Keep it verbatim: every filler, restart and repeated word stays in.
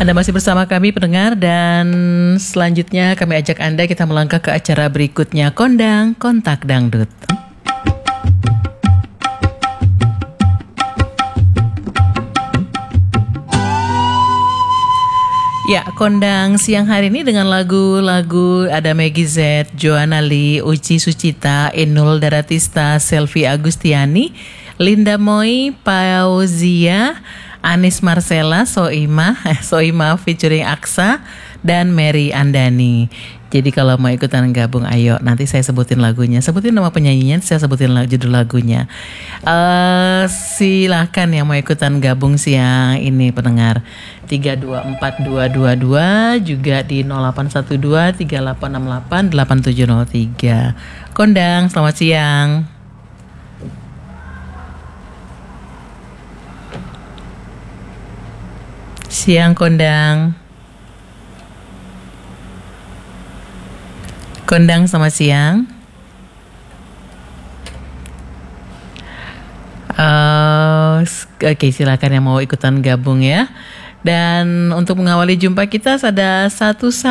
Anda masih bersama kami pendengar, dan selanjutnya kami ajak Anda kita melangkah ke acara berikutnya, Kondang Kontak Dangdut. Ya, kondang siang hari ini dengan lagu-lagu ada Maggie Z, Joanna Lee, Uci Sucita, Inul Daratista, Selvi Agustiani, Linda Moy, Pauzia, Anis Marcella, Soima, Soima featuring Aksa, dan Mary Andani. Jadi kalau mau ikutan gabung, ayo nanti saya sebutin lagunya, sebutin nama penyanyinya, saya sebutin judul lagunya. Uh, silahkan yang mau ikutan gabung siang ini pendengar, tiga dua empat dua dua dua, juga di nol delapan satu dua tiga delapan enam delapan delapan tujuh nol tiga. Kondang, selamat siang. Siang Kondang. Kondang, selamat siang. Uh, Oke, okay, silakan yang mau ikutan gabung ya. Dan untuk mengawali jumpa kita ada satu